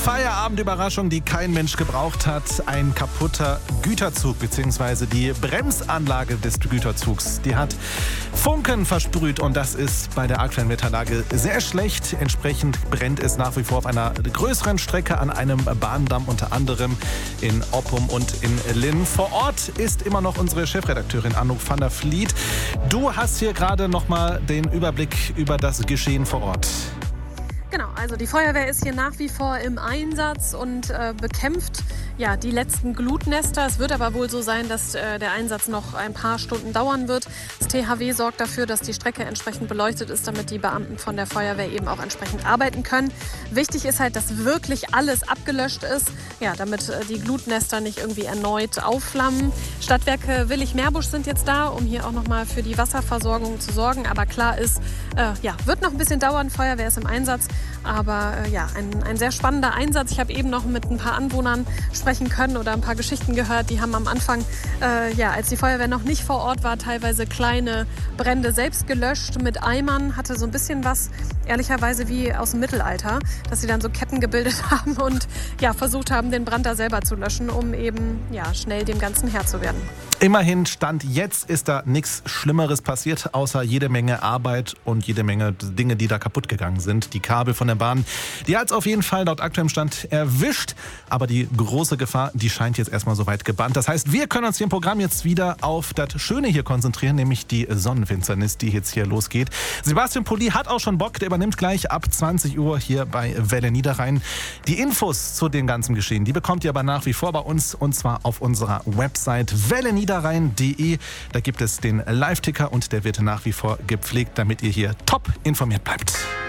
Feierabendüberraschung, die kein Mensch gebraucht hat. Ein kaputter Güterzug bzw. die Bremsanlage des Güterzugs. Die hat Funken versprüht und das ist bei der aktuellen Wetterlage sehr schlecht. Entsprechend brennt es nach wie vor auf einer größeren Strecke an einem Bahndamm, unter anderem in Oppum und in Linn. Vor Ort ist immer noch unsere Chefredakteurin Anouk van der Vliet. Du hast hier gerade noch mal den Überblick über das Geschehen vor Ort. Genau, also die Feuerwehr ist hier nach wie vor im Einsatz und bekämpft die letzten Glutnester. Es wird aber wohl so sein, dass der Einsatz noch ein paar Stunden dauern wird. Das THW sorgt dafür, dass die Strecke entsprechend beleuchtet ist, damit die Beamten von der Feuerwehr eben auch entsprechend arbeiten können. Wichtig ist halt, dass wirklich alles abgelöscht ist, damit die Glutnester nicht irgendwie erneut aufflammen. Stadtwerke Willich-Meerbusch sind jetzt da, um hier auch nochmal für die Wasserversorgung zu sorgen. Aber klar ist, wird noch ein bisschen dauern. Feuerwehr ist im Einsatz. Aber ein sehr spannender Einsatz. Ich habe eben noch mit ein paar Anwohnern sprechen können oder ein paar Geschichten gehört. Die haben am Anfang, als die Feuerwehr noch nicht vor Ort war, teilweise kleine Brände selbst gelöscht mit Eimern. Hatte so ein bisschen was, ehrlicherweise, wie aus dem Mittelalter, dass sie dann so Ketten gebildet haben und versucht haben, den Brand da selber zu löschen, um eben schnell dem Ganzen Herr zu werden. Immerhin, Stand jetzt ist da nichts Schlimmeres passiert, außer jede Menge Arbeit und jede Menge Dinge, die da kaputt gegangen sind. Die Kabel von der Bahn, die hat es auf jeden Fall laut aktuellem Stand erwischt. Aber die große Gefahr, die scheint jetzt erstmal soweit gebannt. Das heißt, wir können uns hier im Programm jetzt wieder auf das Schöne hier konzentrieren, nämlich die Sonnenfinsternis, die jetzt hier losgeht. Sebastian Pulli hat auch schon Bock, der übernimmt gleich ab 20 Uhr hier bei Welle Niederrhein. Die Infos zu dem ganzen Geschehen, die bekommt ihr aber nach wie vor bei uns und zwar auf unserer Website welleniederrhein.de. Da gibt es den Live-Ticker und der wird nach wie vor gepflegt, damit ihr hier top informiert bleibt.